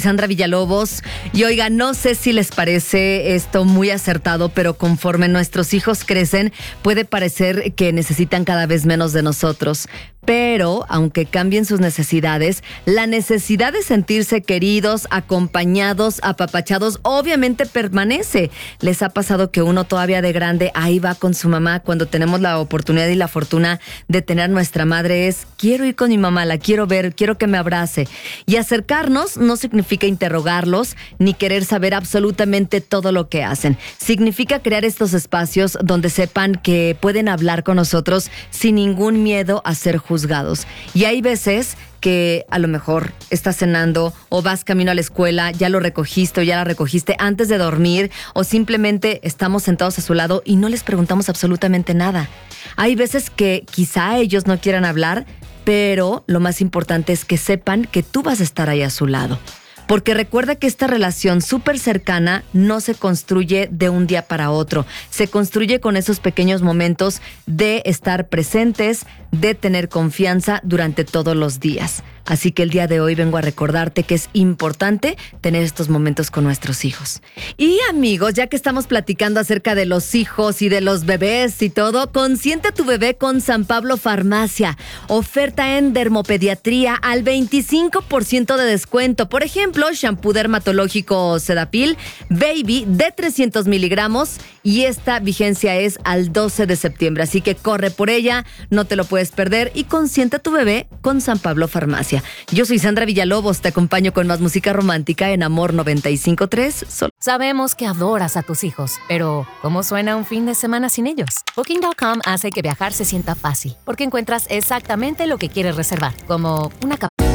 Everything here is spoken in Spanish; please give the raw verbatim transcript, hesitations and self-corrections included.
Sandra Villalobos y oiga, no sé si les parece esto muy acertado, pero conforme nuestros hijos crecen, puede parecer que necesitan cada vez menos de nosotros. Pero, aunque cambien sus necesidades, la necesidad de sentirse queridos, acompañados, apapachados, obviamente permanece. ¿Les ha pasado que uno todavía de grande ahí va con su mamá cuando tenemos la oportunidad y la fortuna de tener a nuestra madre? Es, quiero ir con mi mamá, la quiero ver, quiero que me abrace. Y acercarnos no significa interrogarlos ni querer saber absolutamente todo lo que hacen. Significa crear estos espacios donde sepan que pueden hablar con nosotros sin ningún miedo a ser juzgados. Juzgados. Y hay veces que a lo mejor estás cenando o vas camino a la escuela, ya lo recogiste o ya la recogiste antes de dormir, o simplemente estamos sentados a su lado y no les preguntamos absolutamente nada. Hay veces que quizá ellos no quieran hablar, pero lo más importante es que sepan que tú vas a estar ahí a su lado. Porque recuerda que esta relación súper cercana no se construye de un día para otro. Se construye con esos pequeños momentos de estar presentes, de tener confianza durante todos los días. Así que el día de hoy vengo a recordarte que es importante tener estos momentos con nuestros hijos. Y amigos, ya que estamos platicando acerca de los hijos y de los bebés y todo, consiente a tu bebé con San Pablo Farmacia. Oferta en dermopediatría al veinticinco por ciento de descuento. Por ejemplo, shampoo dermatológico Cetaphil Baby de trescientos miligramos, y esta vigencia es al doce de septiembre. Así que corre por ella, no te lo puedes perder, y consiente a tu bebé con San Pablo Farmacia. Yo soy Sandra Villalobos, te acompaño con más música romántica en Amor noventa y cinco punto tres. Sol- Sabemos que adoras a tus hijos, pero ¿cómo suena un fin de semana sin ellos? Booking punto com hace que viajar se sienta fácil, porque encuentras exactamente lo que quieres reservar, como una capa.